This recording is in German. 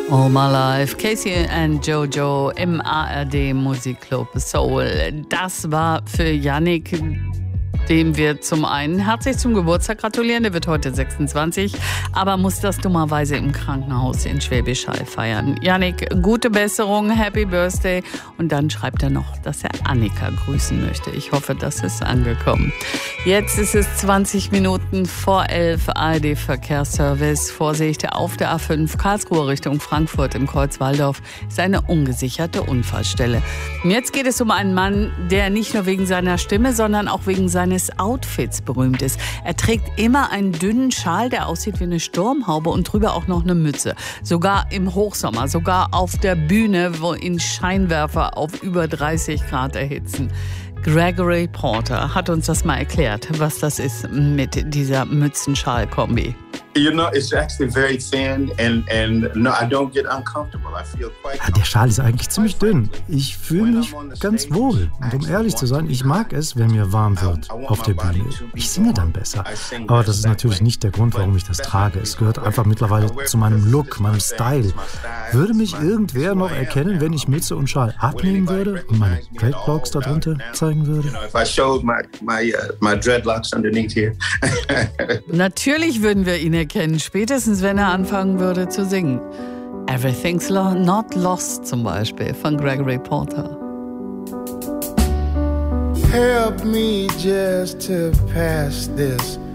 All My Life, Casey and Jojo im ARD Musikclub Soul. Das war für Yannick, dem wir zum einen herzlich zum Geburtstag gratulieren. Der wird heute 26, aber muss das dummerweise im Krankenhaus in Schwäbisch Hall feiern. Yannick, gute Besserung, Happy Birthday. Und dann schreibt er noch, dass er Annika grüßen möchte. Ich hoffe, das ist angekommen. Jetzt ist es 20 Minuten vor 11, ARD Verkehrsservice. Vorsicht, auf der A5 Karlsruhe Richtung Frankfurt im Kreuz-Walldorf ist eine ungesicherte Unfallstelle. Und jetzt geht es um einen Mann, der nicht nur wegen seiner Stimme, sondern auch wegen seines Outfits berühmt ist. Er trägt immer einen dünnen Schal, der aussieht wie eine Sturmhaube und drüber auch noch eine Mütze. Sogar im Hochsommer, sogar auf der Bühne, wo ihn Scheinwerfer auf über 30 Grad erhitzen. Gregory Porter hat uns das mal erklärt, was das ist mit dieser Mützen-Schal-Kombi. You know, it's actually very thin and no, I don't get uncomfortable. I feel quite Ja, der Schal ist eigentlich ziemlich dünn. Ich fühle mich ganz wohl. Und um ehrlich zu sein, ich mag es, wenn mir warm wird auf der Bühne. Ich singe dann besser. Aber das ist natürlich nicht der Grund, warum ich das trage. Es gehört einfach mittlerweile zu meinem Look, meinem Style. Würde mich irgendwer noch erkennen, wenn ich Mütze und Schal abnehmen würde und meine Dreadlocks darunter zeigen würde? if I showed my dreadlocks underneath here. Natürlich würden wir ihn erkennen, spätestens wenn er anfangen würde zu singen. Everything's Not Lost zum Beispiel von Gregory Porter. Help me just to pass this